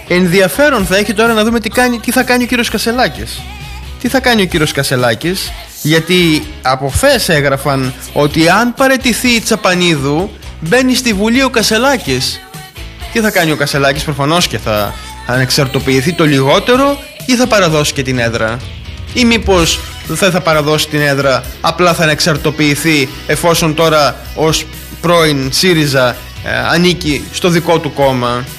Ενδιαφέρον θα έχει τώρα να δούμε τι θα κάνει ο κύριος Κασσελάκης. Τι θα κάνει ο κύριος Κασσελάκης, γιατί από χθες έγραφαν ότι αν παραιτηθεί η Τσαπανίδου, μπαίνει στη Βουλή ο Κασσελάκης. Τι θα κάνει ο Κασσελάκης? Προφανώς και θα ανεξαρτοποιηθεί το λιγότερο, ή θα παραδώσει και την έδρα? Ή μήπως δεν θα παραδώσει την έδρα, απλά θα ανεξαρτοποιηθεί, εφόσον τώρα ως πρώην ΣΥΡΙΖΑ ανήκει στο δικό του κόμμα?